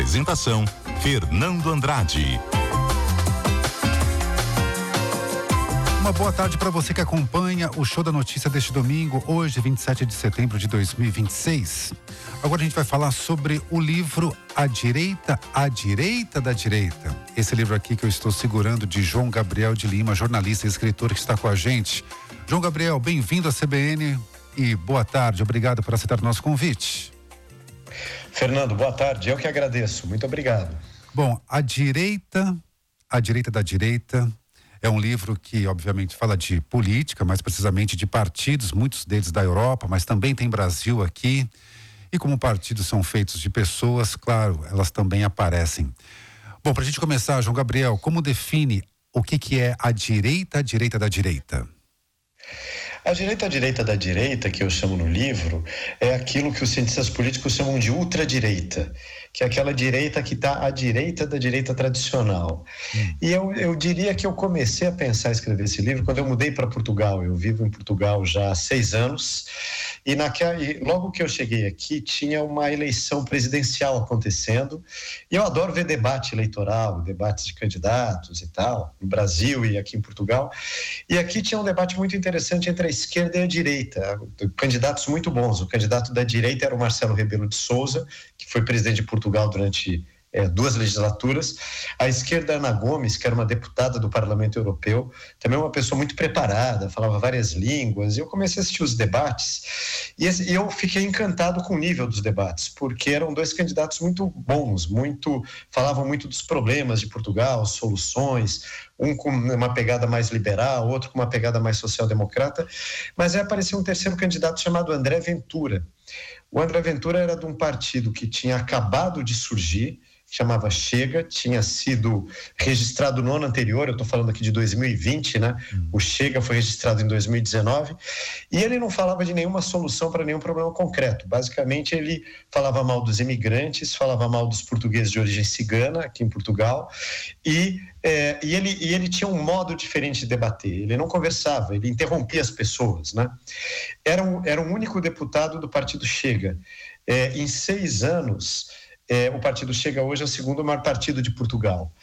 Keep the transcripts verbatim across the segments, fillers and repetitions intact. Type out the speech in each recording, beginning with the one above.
Apresentação: Fernando Andrade. Uma boa tarde para você que acompanha o Show da Notícia deste domingo, hoje, vinte e sete de setembro de dois mil e vinte e seis. Agora a gente vai falar sobre o livro A Direita, a Direita da Direita. Esse livro aqui que eu estou segurando, de João Gabriel de Lima, jornalista e escritor que está com a gente. João Gabriel, bem-vindo à C B N e boa tarde. Obrigado por aceitar o nosso convite. Fernando, boa tarde. Eu que agradeço. Muito obrigado. Bom, A Direita, a Direita da Direita... é um livro que, obviamente, fala de política, mais precisamente de partidos, muitos deles da Europa, mas também tem Brasil aqui. E como partidos são feitos de pessoas, claro, elas também aparecem. Bom, para a gente começar, João Gabriel, como define o que, que é a direita, a direita da direita? A direita, a direita da direita, que eu chamo no livro, é aquilo que os cientistas políticos chamam de ultradireita, que é aquela direita que está à direita da direita tradicional. Hum. E eu, eu diria que eu comecei a pensar em escrever esse livro quando eu mudei para Portugal. Eu vivo em Portugal já há seis anos, e, naquela, e logo que eu cheguei aqui tinha uma eleição presidencial acontecendo, e eu adoro ver debate eleitoral, debates de candidatos e tal, no Brasil e aqui em Portugal, e aqui tinha um debate muito interessante entre a esquerda e a direita, candidatos muito bons. O candidato da direita era o Marcelo Rebelo de Sousa, que foi presidente de Portugal durante é, duas legislaturas. A esquerda, Ana Gomes, que era uma deputada do Parlamento Europeu, também uma pessoa muito preparada, falava várias línguas. Eu comecei a assistir os debates e, esse, e eu fiquei encantado com o nível dos debates, porque eram dois candidatos muito bons, muito, falavam muito dos problemas de Portugal, soluções, um com uma pegada mais liberal, outro com uma pegada mais social-democrata, mas aí apareceu um terceiro candidato chamado André Ventura. O André Ventura era de um partido que tinha acabado de surgir, chamava Chega, tinha sido registrado no ano anterior, eu estou falando aqui de dois mil e vinte, né? Hum. O Chega foi registrado em dois mil e dezenove, e ele não falava de nenhuma solução para nenhum problema concreto. Basicamente, ele falava mal dos imigrantes, falava mal dos portugueses de origem cigana, aqui em Portugal, e, é, e, ele, e ele tinha um modo diferente de debater. Ele não conversava, ele interrompia as pessoas, né? Era um, era um único deputado do partido Chega. É, em seis anos... É, o partido Chega hoje é o segundo maior partido de Portugal.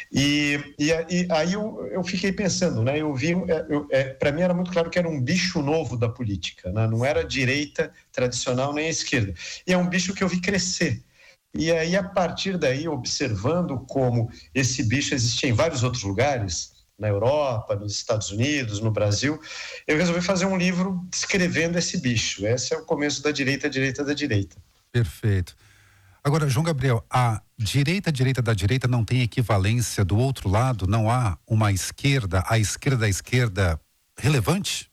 E, e, e aí eu, eu fiquei pensando, né? Eu vi, é, para mim era muito claro que era um bicho novo da política, né? Não era a direita tradicional nem a esquerda. E é um bicho que eu vi crescer. E aí, a partir daí, observando como esse bicho existia em vários outros lugares, na Europa, nos Estados Unidos, no Brasil, eu resolvi fazer um livro descrevendo esse bicho. Esse é o começo da direita, a direita da direita. Perfeito. Agora, João Gabriel, a direita, a direita da direita não tem equivalência do outro lado? Não há uma esquerda, a esquerda da esquerda relevante?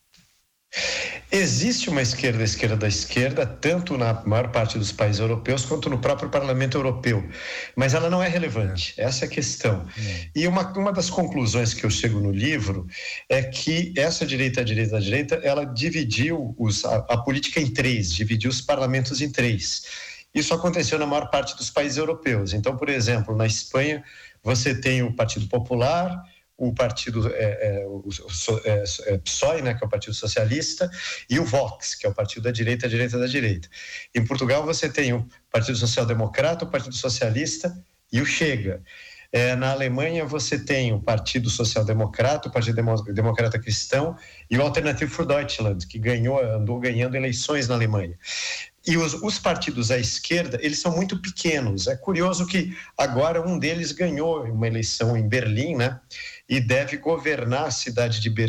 Existe uma esquerda, a esquerda da esquerda, tanto na maior parte dos países europeus quanto no próprio Parlamento Europeu, mas ela não é relevante, é. Essa é a questão. É. E uma, uma das conclusões que eu chego no livro é que essa direita, a direita da direita, ela dividiu os, a, a política em três, dividiu os parlamentos em três. Isso aconteceu na maior parte dos países europeus. Então, por exemplo, na Espanha, você tem o Partido Popular, o Partido é, é, o, o, é, é, P S O E, né, que é o Partido Socialista, e o Vox, que é o partido da direita, a direita da direita. Em Portugal, você tem o Partido Social Democrata, o Partido Socialista e o Chega. É, na Alemanha, você tem o Partido Social Democrata, o Partido Demo, Democrata Cristão e o Alternative für Deutschland, que ganhou, andou ganhando eleições na Alemanha. E os, os partidos à esquerda, eles são muito pequenos. É curioso que agora um deles ganhou uma eleição em Berlim, né? E deve governar a cidade de Berlim